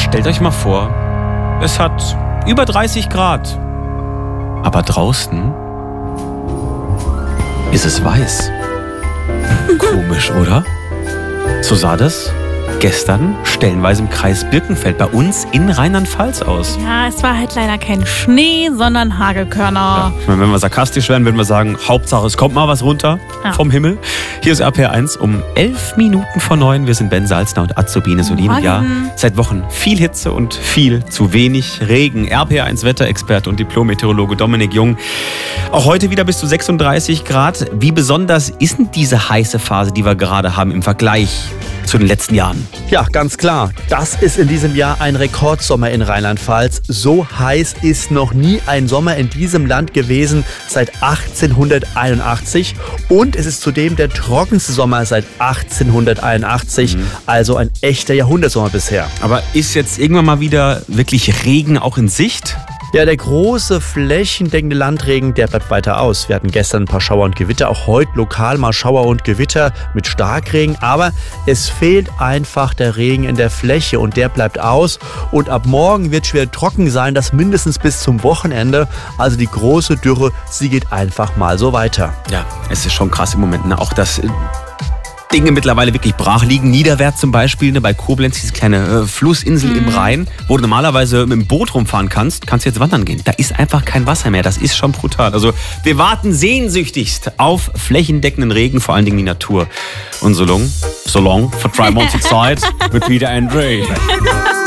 stellt euch mal vor, es hat über 30 Grad. Aber draußen ist es weiß. Komisch, oder? So sah das gestern stellenweise im Kreis Birkenfeld bei uns in Rheinland-Pfalz aus. Ja, es war halt leider kein Schnee, sondern Hagelkörner. Ja, ich meine, wenn wir sarkastisch wären, würden wir sagen, Hauptsache es kommt mal was runter vom Himmel. Hier ist RPR1 um 11 Minuten vor 9. Wir sind Ben Salzner und Azubine Solin. Ja, seit Wochen viel Hitze und viel zu wenig Regen. RPR1 Wetterexperte und Diplom-Meteorologe Dominik Jung. Auch heute wieder bis zu 36 Grad. Wie besonders ist denn diese heiße Phase, die wir gerade haben im Vergleich zu den letzten Jahren? Ja, ganz klar. Das ist in diesem Jahr ein Rekordsommer in Rheinland-Pfalz. So heiß ist noch nie ein Sommer in diesem Land gewesen seit 1881. Und es ist zudem der trockenste Sommer seit 1881. Also ein echter Jahrhundertsommer bisher. Aber ist jetzt irgendwann mal wieder wirklich Regen auch in Sicht? Ja, der große flächendeckende Landregen, der bleibt weiter aus. Wir hatten gestern ein paar Schauer und Gewitter, auch heute lokal mal Schauer und Gewitter mit Starkregen. Aber es fehlt einfach der Regen in der Fläche und der bleibt aus. Und ab morgen wird es schwer trocken sein, das mindestens bis zum Wochenende. Also die große Dürre, sie geht einfach mal so weiter. Ja, es ist schon krass im Moment, ne? Auch das Dinge mittlerweile wirklich brach liegen. Niederwärts zum Beispiel, ne, bei Koblenz, diese kleine Flussinsel im Rhein, wo du normalerweise mit dem Boot rumfahren kannst du jetzt wandern gehen. Da ist einfach kein Wasser mehr. Das ist schon brutal. Also wir warten sehnsüchtigst auf flächendeckenden Regen, vor allen Dingen die Natur. Und so long, for 3 months Zeit mit Peter Andre.